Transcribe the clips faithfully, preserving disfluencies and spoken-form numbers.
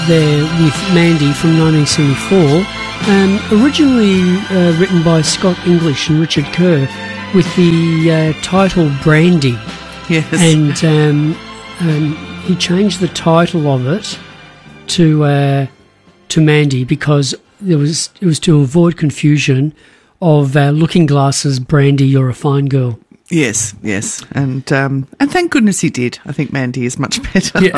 there with Mandy from nineteen seventy-four, um, originally uh, written by Scott English and Richard Kerr with the uh, title Brandy. Yes. And um, um, he changed the title of it to uh, to Mandy because there was it was to avoid confusion of uh, Looking Glass's Brandy, You're a Fine Girl. Yes, yes. And um, and thank goodness he did. I think Mandy is much better. Yeah,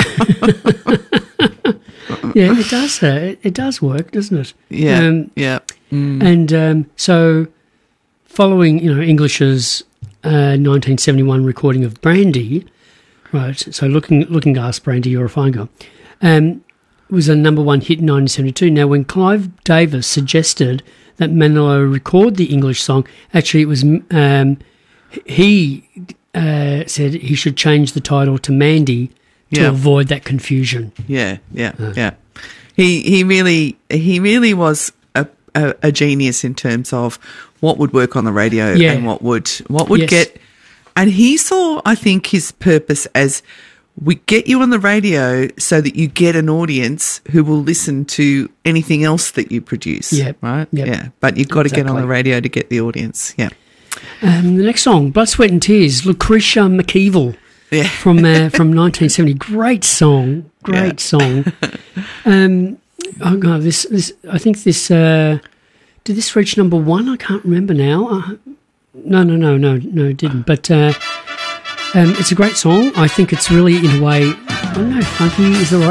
yeah it does. Uh, it, it does work, doesn't it? Yeah, um, yeah. Mm. And um, so following, you know, English's uh, nineteen seventy-one recording of Brandy, right, so Looking, Looking Glass, Brandy, You're a Fine Girl, um, was a number one hit in nineteen seventy-two. Now, when Clive Davis suggested that Manilow record the English song, actually it was... Um, he uh, said he should change the title to Mandy to Yeah. avoid that confusion. Yeah, yeah, Uh. yeah. He he really he really was a, a, a genius in terms of what would work on the radio Yeah. and what would what would Yes. get. And he saw, I think, his purpose as we get you on the radio so that you get an audience who will listen to anything else that you produce. Yep. Right. Yep. Yeah. But you've got to get on Exactly. the radio to get the audience. Yeah. Um, the next song, Blood, Sweat and Tears, Lucretia McKeevill Yeah. from uh, from nineteen seventy. Great song, great Yeah. song. Um, oh god, this this I think this uh, did this reach number one? I can't remember now. Uh, no, no, no, no, no, it didn't. But uh, um, it's a great song. I think it's really in a way. I don't know, funky is the right